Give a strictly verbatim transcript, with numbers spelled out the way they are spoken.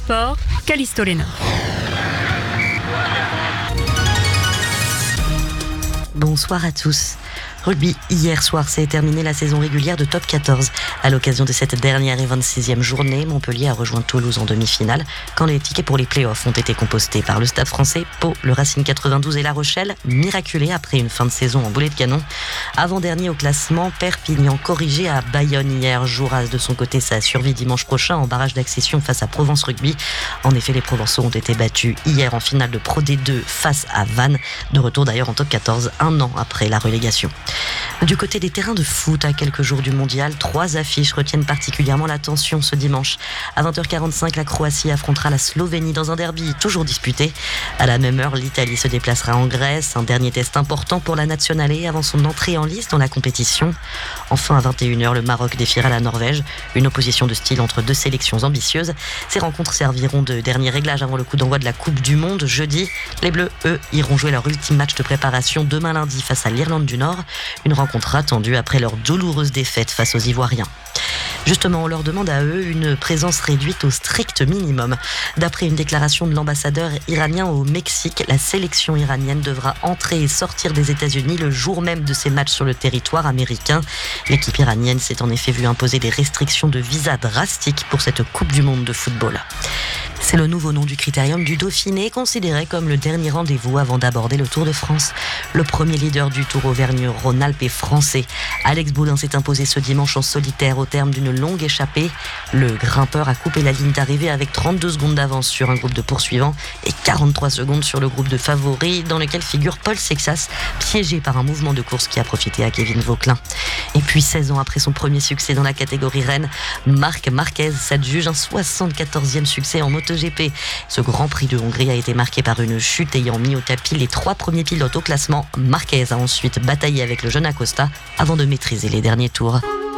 Sport, Callisto Lénard. Bonsoir à tous. Rugby, hier soir s'est terminée la saison régulière de Top quatorze. À l'occasion de cette dernière et vingt-sixième journée, Montpellier a rejoint Toulouse en demi-finale quand les tickets pour les play-offs ont été compostés par le Stade français, Pau, le Racing quatre-vingt-douze et La Rochelle, miraculés après une fin de saison en boulet de canon. Avant-dernier au classement, Perpignan corrigé à Bayonne hier. Jouera de son côté sa survie dimanche prochain en barrage d'accession face à Provence Rugby. En effet, les Provençaux ont été battus hier en finale de Pro D deux face à Vannes, de retour d'ailleurs en Top quatorze, un an après la relégation. Du côté des terrains de foot, à quelques jours du mondial, trois affiches retiennent particulièrement l'attention ce dimanche. À vingt heures quarante-cinq, la Croatie affrontera la Slovénie dans un derby toujours disputé. À la même heure, l'Italie se déplacera en Grèce, un dernier test important pour la Nationale avant son entrée en lice dans la compétition. Enfin, à vingt et une heures, le Maroc défiera la Norvège, une opposition de style entre deux sélections ambitieuses. Ces rencontres serviront de dernier réglage avant le coup d'envoi de la Coupe du Monde jeudi. Les Bleus, eux, iront jouer leur ultime match de préparation demain lundi face à l'Irlande du Nord. Une rencontre attendue après leur douloureuse défaite face aux Ivoiriens. Justement, on leur demande à eux une présence réduite au strict minimum. D'après une déclaration de l'ambassadeur iranien au Mexique, la sélection iranienne devra entrer et sortir des États-Unis le jour même de ses matchs sur le territoire américain. L'équipe iranienne s'est en effet vue imposer des restrictions de visa drastiques pour cette Coupe du Monde de football. C'est le nouveau nom du critérium du Dauphiné, considéré comme le dernier rendez-vous avant d'aborder le Tour de France. Le premier leader du Tour Auvergne-Rhône-Alpes est français. Alex Boulin s'est imposé ce dimanche en solitaire au terme d'une longue échappée. Le grimpeur a coupé la ligne d'arrivée avec trente-deux secondes d'avance sur un groupe de poursuivants et quarante-trois secondes sur le groupe de favoris dans lequel figure Paul Sexas, piégé par un mouvement de course qui a profité à Kevin Vauquelin. Et puis seize ans après son premier succès dans la catégorie reine, Marc Marquez s'adjuge un soixante-quatorzième succès en MotoGP. Ce Grand Prix de Hongrie a été marqué par une chute ayant mis au tapis les trois premiers pilotes au classement. Marquez a ensuite bataillé avec le jeune Acosta avant de maîtriser les derniers tours.